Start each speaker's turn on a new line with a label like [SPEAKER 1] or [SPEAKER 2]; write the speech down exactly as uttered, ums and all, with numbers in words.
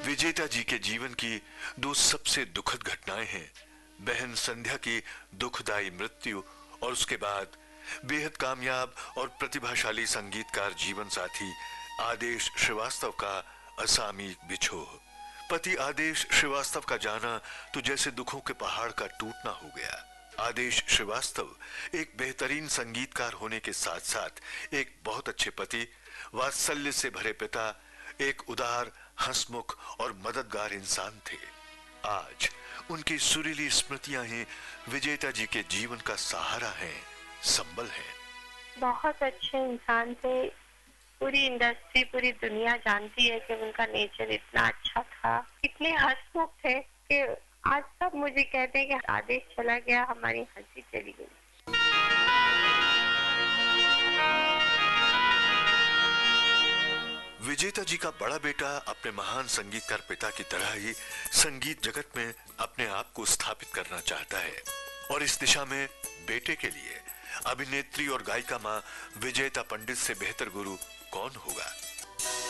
[SPEAKER 1] विजेता जी के जीवन की दो सबसे दुखद घटनाएं हैं, बहन संध्या की दुखदाई मृत्यु और उसके बाद बेहद कामयाब और प्रतिभाशाली संगीतकार जीवन साथी आदेश श्रीवास्तव का असामयिक बिछोह। पति आदेश श्रीवास्तव का जाना तो जैसे दुखों के पहाड़ का टूटना हो गया। आदेश श्रीवास्तव एक बेहतरीन संगीतकार होने के साथ साथ एक बहुत अच्छे पति, वात्सल्य से भरे पिता, एक उदार, हंसमुख और मददगार इंसान थे। आज उनकी सुरीली स्मृतियां ही विजेता जी के जीवन का सहारा हैं, संबल हैं।
[SPEAKER 2] बहुत अच्छे इंसान थे। पूरी इंडस्ट्री, पूरी दुनिया जानती है कि उनका नेचर इतना अच्छा था, इतने हंसमुख थे कि आज सब मुझे कहते हैं कि आदेश चला गया, हमारी हंसी चली गई।
[SPEAKER 1] विजेता जी का बड़ा बेटा अपने महान संगीतकार पिता की तरह ही संगीत जगत में अपने आप को स्थापित करना चाहता है और इस दिशा में बेटे के लिए अभिनेत्री और गायिका मां विजेता पंडित से बेहतर गुरु कौन होगा।